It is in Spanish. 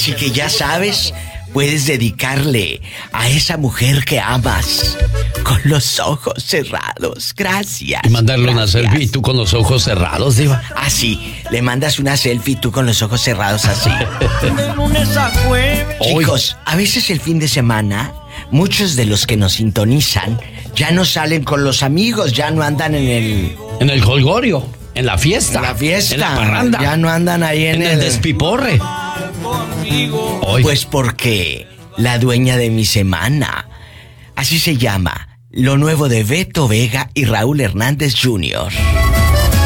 Así que ya sabes, puedes dedicarle a esa mujer que amas con los ojos cerrados. Gracias. Y mandarle una selfie y tú con los ojos cerrados, diva. Así, le mandas una selfie y tú con los ojos cerrados así. Chicos, a veces el fin de semana, muchos de los que nos sintonizan ya no salen con los amigos, ya no andan en el jolgorio, en la fiesta. En la fiesta. En la parranda. Ya no andan ahí en el despiporre. Pues porque la dueña de mi semana, así se llama, lo nuevo de Beto Vega y Raúl Hernández Jr.